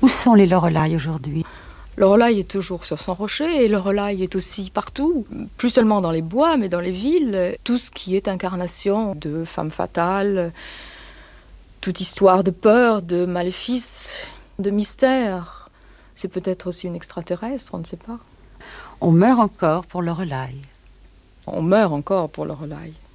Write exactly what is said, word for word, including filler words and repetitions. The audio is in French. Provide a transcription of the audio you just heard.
sont les Loreley aujourd'hui? Loreley est toujours sur son rocher et Loreley est aussi partout, plus seulement dans les bois, mais dans les villes. Tout ce qui est incarnation de femme fatale, toute histoire de peur, de maléfice, de mystère. C'est peut-être aussi une extraterrestre, on ne sait pas. On meurt encore pour Loreley. On meurt encore pour Loreley.